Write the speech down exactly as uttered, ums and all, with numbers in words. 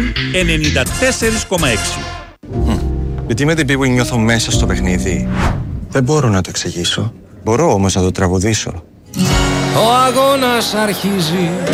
ενενήντα τέσσερα κόμμα έξι. Γιατί με την πίγου νιώθω μέσα στο παιχνίδι. Δεν μπορώ να το εξηγήσω. Μπορώ όμως να το τραγουδήσω. Ο αγώνας αρχίζει.